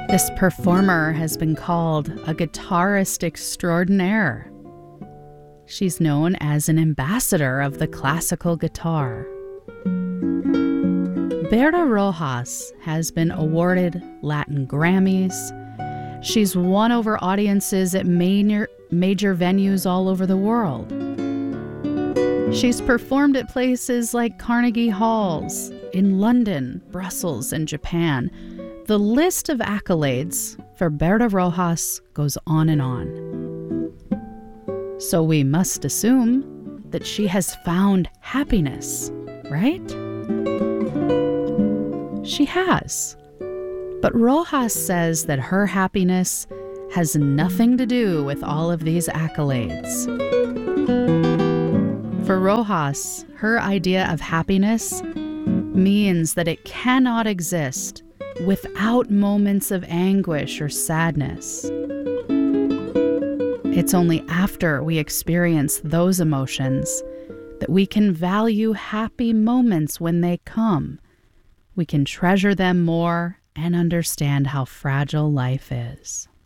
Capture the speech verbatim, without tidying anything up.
This performer has been called a guitarist extraordinaire. She's known as an ambassador of the classical guitar. Berta Rojas has been awarded Latin Grammys. She's won over audiences at major, major venues all over the world. She's performed at places like Carnegie Halls, in London, Brussels, and Japan. The list of accolades for Berta Rojas goes on and on. So we must assume that she has found happiness, right? She has. But Rojas says that her happiness has nothing to do with all of these accolades. For Rojas, her idea of happiness means that it cannot exist without moments of anguish or sadness. It's only after we experience those emotions that we can value happy moments when they come. We can treasure them more and understand how fragile life is.